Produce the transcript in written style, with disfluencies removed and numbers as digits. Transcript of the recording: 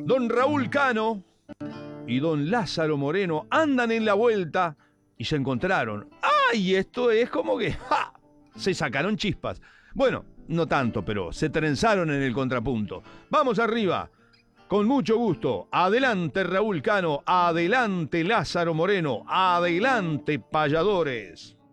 Don Raúl Cano y don Lázaro Moreno andan en la vuelta y se encontraron. ¡Ay! Esto es como que ¡ja! Se sacaron chispas. Bueno, no tanto, pero se trenzaron en el contrapunto. Vamos arriba. Con mucho gusto. Adelante Raúl Cano. Adelante Lázaro Moreno. Adelante payadores.